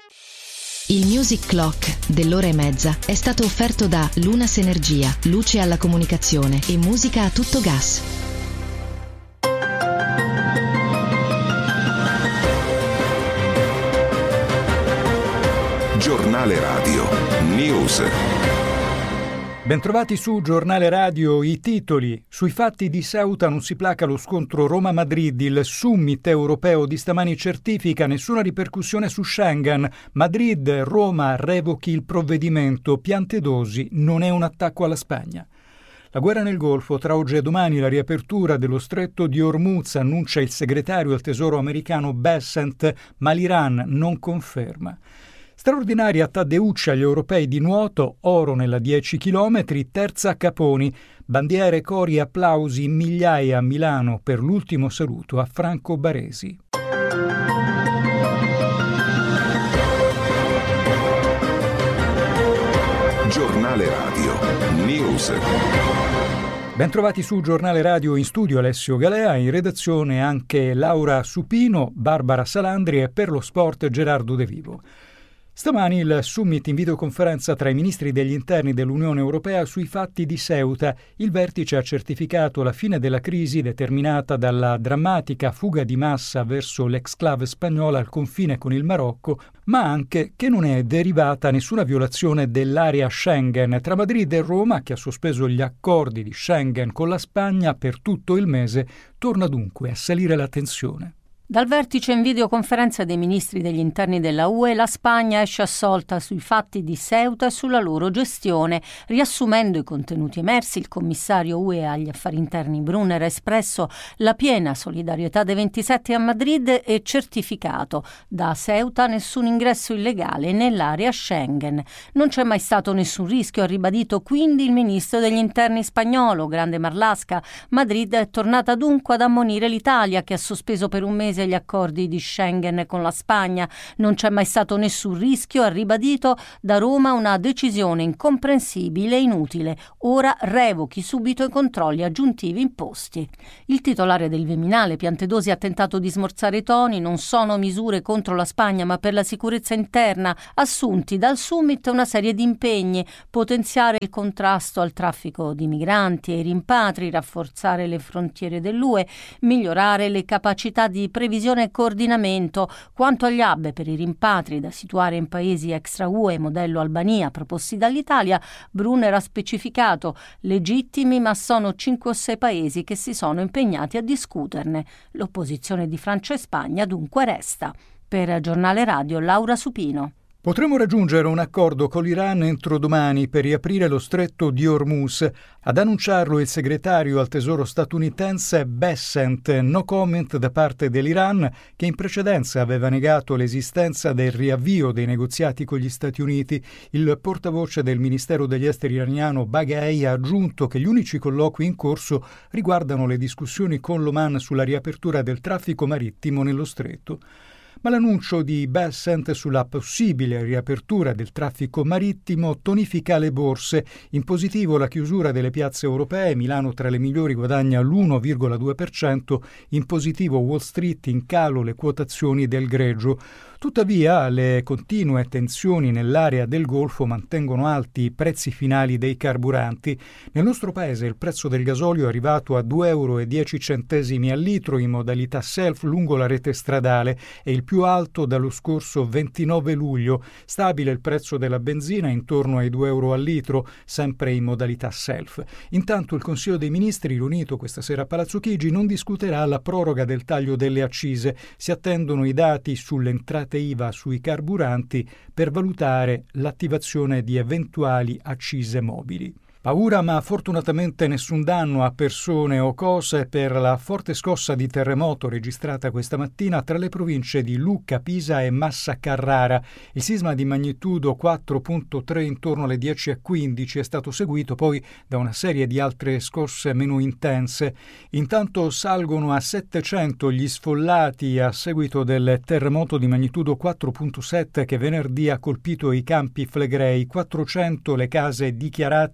Il Music Clock dell'ora e mezza è stato offerto da Lunas Energia, luce alla comunicazione e musica a tutto gas. Giornale Radio News. Bentrovati su Giornale Radio, i titoli. Sui fatti di Ceuta non si placa lo scontro Roma-Madrid, il summit europeo di stamani certifica nessuna ripercussione su Schengen. Madrid, Roma revochi il provvedimento, Piantedosi non è un attacco alla Spagna. La guerra nel Golfo, tra oggi e domani la riapertura dello stretto di Hormuz, annuncia il segretario al tesoro americano Bessent, ma l'Iran non conferma. Straordinaria Taddeucci agli europei di nuoto, oro nella 10 km, terza a Caponi, bandiere, cori, applausi, migliaia a Milano per l'ultimo saluto a Franco Baresi. Giornale Radio News. Bentrovati su Giornale Radio, in studio Alessio Galea, in redazione anche Laura Supino, Barbara Salandri e per lo sport Gerardo De Vivo. Stamani il summit in videoconferenza tra i ministri degli interni dell'Unione Europea sui fatti di Ceuta. Il vertice ha certificato la fine della crisi determinata dalla drammatica fuga di massa verso l'exclave spagnola al confine con il Marocco, ma anche che non è derivata nessuna violazione dell'area Schengen. Tra Madrid e Roma, che ha sospeso gli accordi di Schengen con la Spagna per tutto il mese, torna dunque a salire la tensione. Dal vertice in videoconferenza dei ministri degli interni della UE, la Spagna esce assolta sui fatti di Ceuta e sulla loro gestione. Riassumendo i contenuti emersi, il commissario UE agli affari interni Brunner ha espresso la piena solidarietà dei 27 a Madrid e certificato da Ceuta nessun ingresso illegale nell'area Schengen. Non c'è mai stato nessun rischio, ha ribadito quindi il ministro degli interni spagnolo, Grande Marlaska. Madrid è tornata dunque ad ammonire l'Italia, che ha sospeso per un mese gli accordi di Schengen con la Spagna. Non c'è mai stato nessun rischio, ha ribadito. Da Roma una decisione incomprensibile e inutile. Ora revochi subito i controlli aggiuntivi imposti. Il titolare del Viminale, Piantedosi, ha tentato di smorzare i toni. Non sono misure contro la Spagna, ma per la sicurezza interna. Assunti dal summit una serie di impegni: potenziare il contrasto al traffico di migranti e i rimpatri, rafforzare le frontiere dell'UE, migliorare le capacità di previsione e coordinamento. Quanto agli hub per i rimpatri da situare in paesi extra UE modello Albania proposti dall'Italia, Brunner ha specificato: legittimi, ma sono 5 o 6 paesi che si sono impegnati a discuterne. L'opposizione di Francia e Spagna dunque resta. Per Giornale Radio, Laura Supino. Potremmo raggiungere un accordo con l'Iran entro domani per riaprire lo stretto di Hormuz. Ad annunciarlo il segretario al tesoro statunitense Bessent, no comment da parte dell'Iran, che in precedenza aveva negato l'esistenza del riavvio dei negoziati con gli Stati Uniti. Il portavoce del Ministero degli Esteri iraniano Baghei ha aggiunto che gli unici colloqui in corso riguardano le discussioni con l'Oman sulla riapertura del traffico marittimo nello stretto. Ma l'annuncio di Bessent sulla possibile riapertura del traffico marittimo tonifica le borse. In positivo la chiusura delle piazze europee, Milano tra le migliori guadagna l'1,2%, in positivo Wall Street, in calo le quotazioni del greggio. Tuttavia le continue tensioni nell'area del Golfo mantengono alti i prezzi finali dei carburanti. Nel nostro paese il prezzo del gasolio è arrivato a 2,10 euro al litro in modalità self lungo la rete stradale, è il più alto dallo scorso 29 luglio. Stabile il prezzo della benzina intorno ai 2 euro al litro, sempre in modalità self. Intanto il Consiglio dei Ministri, riunito questa sera a Palazzo Chigi, non discuterà la proroga del taglio delle accise. Si attendono i dati sulle entrate IVA sui carburanti per valutare l'attivazione di eventuali accise mobili. Paura, ma fortunatamente nessun danno a persone o cose per la forte scossa di terremoto registrata questa mattina tra le province di Lucca, Pisa e Massa Carrara. Il sisma di magnitudo 4.3 intorno alle 10:15 è stato seguito poi da una serie di altre scosse meno intense. Intanto salgono a 700 gli sfollati a seguito del terremoto di magnitudo 4.7 che venerdì ha colpito i Campi Flegrei, 400 le case dichiarate inagibili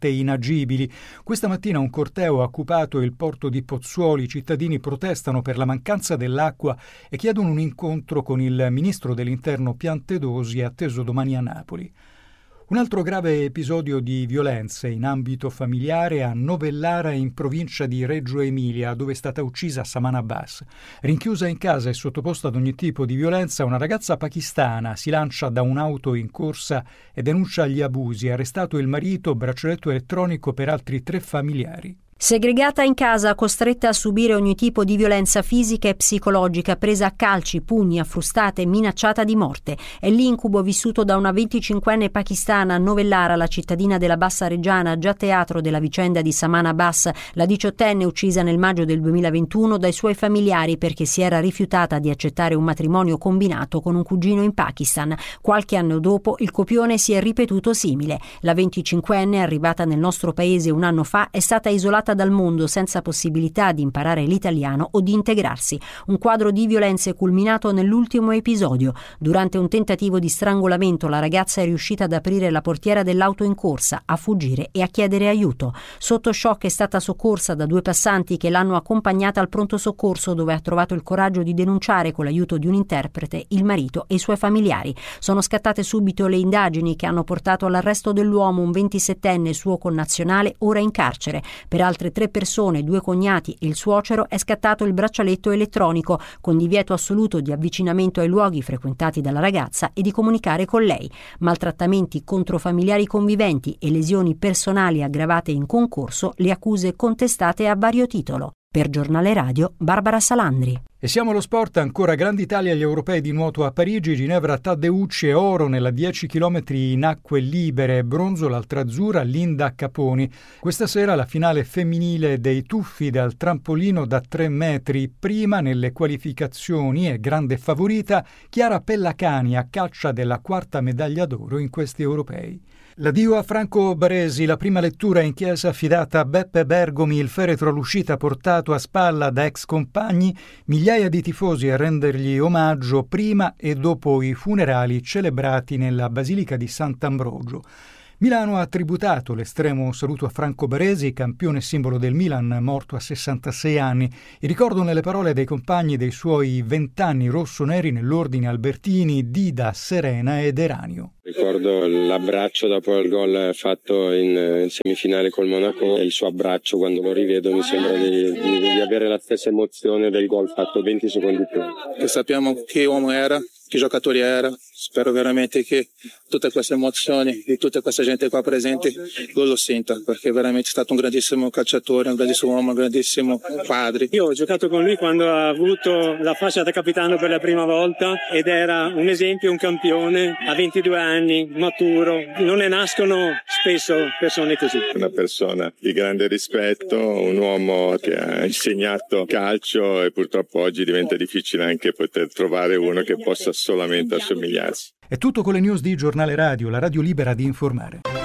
inagibili. Questa mattina un corteo ha occupato il porto di Pozzuoli. I cittadini protestano per la mancanza dell'acqua e chiedono un incontro con il ministro dell'Interno Piantedosi, atteso domani a Napoli. Un altro grave episodio di violenze in ambito familiare a Novellara, in provincia di Reggio Emilia, dove è stata uccisa Saman Abbas. Rinchiusa in casa e sottoposta ad ogni tipo di violenza, una ragazza pakistana si lancia da un'auto in corsa e denuncia gli abusi. Arrestato il marito, braccialetto elettronico per altri 3 familiari. Segregata in casa, costretta a subire ogni tipo di violenza fisica e psicologica, presa a calci, pugni, a frustate e minacciata di morte. È l'incubo vissuto da una 25enne pakistana a Novellara, la cittadina della Bassa Reggiana, già teatro della vicenda di Saman Abbas, la 18enne uccisa nel maggio del 2021 dai suoi familiari perché si era rifiutata di accettare un matrimonio combinato con un cugino in Pakistan. Qualche anno dopo il copione si è ripetuto simile. La 25enne, arrivata nel nostro paese un anno fa, è stata isolata dal mondo senza possibilità di imparare l'italiano o di integrarsi. Un quadro di violenze culminato nell'ultimo episodio. Durante un tentativo di strangolamento la ragazza è riuscita ad aprire la portiera dell'auto in corsa, a fuggire e a chiedere aiuto. Sotto shock è stata soccorsa da 2 passanti che l'hanno accompagnata al pronto soccorso, dove ha trovato il coraggio di denunciare con l'aiuto di un interprete il marito e i suoi familiari. Sono scattate subito le indagini che hanno portato all'arresto dell'uomo, un 27enne suo connazionale, ora in carcere. Per altre 3 persone, 2 cognati e il suocero, è scattato il braccialetto elettronico con divieto assoluto di avvicinamento ai luoghi frequentati dalla ragazza e di comunicare con lei. Maltrattamenti contro familiari conviventi e lesioni personali aggravate in concorso, le accuse contestate a vario titolo. Per Giornale Radio, Barbara Salandri. E siamo allo sport, ancora Grande Italia agli europei di nuoto a Parigi, Ginevra Taddeucci e oro nella 10 km in acque libere, bronzo l'altra azzurra Linda Caponi. Questa sera la finale femminile dei tuffi dal trampolino da 3 metri, prima nelle qualificazioni e grande favorita Chiara Pellacani a caccia della 4ª medaglia d'oro in questi europei. L'addio a Franco Baresi, la prima lettura in chiesa affidata a Beppe Bergomi, il feretro all'uscita portato a spalla da ex compagni, migliaia di tifosi a rendergli omaggio prima e dopo i funerali celebrati nella Basilica di Sant'Ambrogio. Milano ha tributato l'estremo saluto a Franco Baresi, campione e simbolo del Milan, morto a 66 anni. Il ricordo nelle parole dei compagni dei suoi 20 anni rossoneri nell'ordine Albertini, Dida, Serena ed Eranio. Ricordo l'abbraccio dopo il gol fatto in semifinale col Monaco e il suo abbraccio quando lo rivedo mi sembra di avere la stessa emozione del gol fatto 20 secondi prima. Che sappiamo che uomo era, che giocatore era, spero veramente che tutte queste emozioni di tutta questa gente qua presente lo senta, perché è veramente stato un grandissimo calciatore, un grandissimo uomo, un grandissimo padre. Io ho giocato con lui quando ha avuto la fascia da capitano per la prima volta ed era un esempio, un campione, a 22 anni, maturo. Non ne nascono spesso persone così. Una persona di grande rispetto, un uomo che ha insegnato calcio e purtroppo oggi diventa difficile anche poter trovare uno che possa solamente assomigliarsi. È tutto con le news di Giornale Radio, la radio libera di informare.